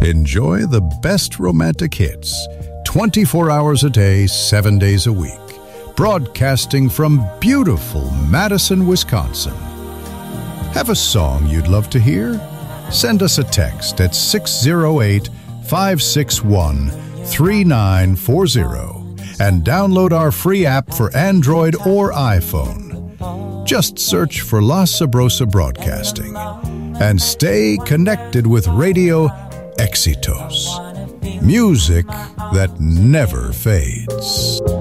Enjoy the best romantic hits 24 hours a day, 7 days a week. Broadcasting from beautiful Madison, Wisconsin. Have a song you'd love to hear? Send us a text at 608-561-3940 and download our free app for Android or iPhone. Just search for La Sabrosa Broadcasting and stay connected with Radio Éxitos. Music that never fades.